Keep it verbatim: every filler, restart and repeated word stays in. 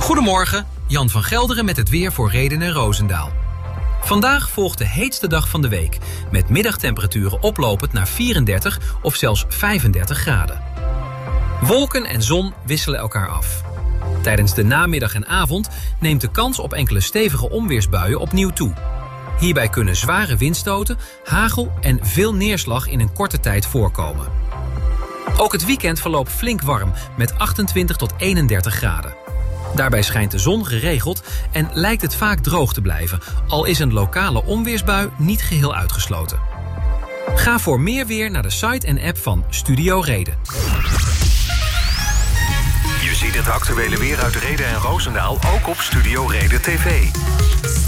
Goedemorgen, Jan van Gelderen met het weer voor Rheden en Roosendaal. Vandaag volgt de heetste dag van de week, met middagtemperaturen oplopend naar vierendertig of zelfs vijfendertig graden. Wolken en zon wisselen elkaar af. Tijdens de namiddag en avond neemt de kans op enkele stevige onweersbuien opnieuw toe. Hierbij kunnen zware windstoten, hagel en veel neerslag in een korte tijd voorkomen. Ook het weekend verloopt flink warm met achtentwintig tot eenendertig graden. Daarbij schijnt de zon geregeld en lijkt het vaak droog te blijven, al is een lokale onweersbui niet geheel uitgesloten. Ga voor meer weer naar de site en app van Studio Reden. Je ziet het actuele weer uit Rheden en Roosendaal ook op Studio Reden T V.